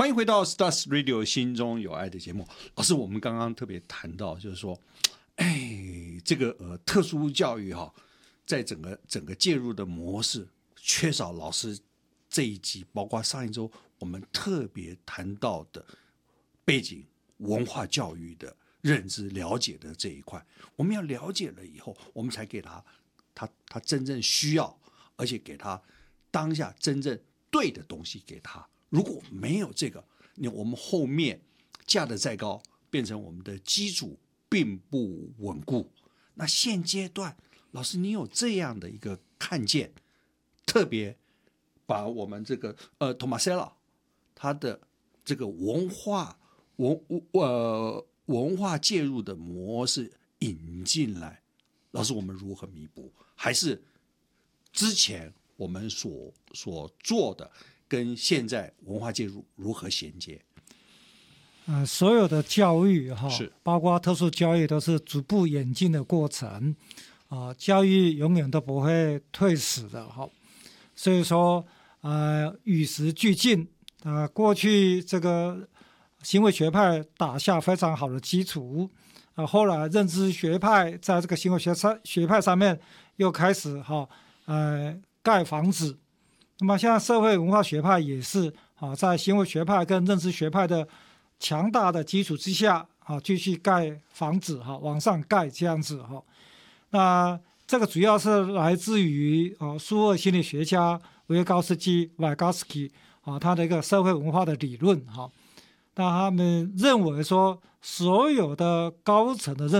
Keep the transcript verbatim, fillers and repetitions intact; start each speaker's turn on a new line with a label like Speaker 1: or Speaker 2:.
Speaker 1: 欢迎回到 Stars Radio 心中有爱的节目。老师，我们刚刚特别谈到，就是说，哎，这个呃特殊教育哈、哦，在整个整个介入的模式，缺少老师这一集，包括上一周我们特别谈到的背景文化教育的认知了解的这一块，我们要了解了以后，我们才给他他他真正需要，而且给他当下真正对的东西给他。如果没有这个，我们后面架得再高，变成我们的基础并不稳固。那现阶段，老师你有这样的一个看见，特别把我们这个呃 Tomasello 他的这个文化文呃文化介入的模式引进来，老师我们如何弥补？还是之前我们所所做的？跟现在文化介入如何衔接？
Speaker 2: 呃，所有的教育哈，
Speaker 1: 是
Speaker 2: 包括特殊教育，都是逐步演进的过程啊、呃。教育永远都不会退死的哈。所以说，呃，与时俱进啊、呃。过去这个行为学派打下非常好的基础啊、呃，后来认知学派在这个行为学学派上面又开始哈呃盖房子。那么现在社会文化学派也是啊，在行为学派跟认知学派的强大的基础之下啊，继续盖房子哈，往上盖这样子哈。那这个主要是来自于啊，苏俄心理学家维高斯基 （Vygotsky） 啊，他的一个社会文化的理论哈。那他们认为说，所有的高层的认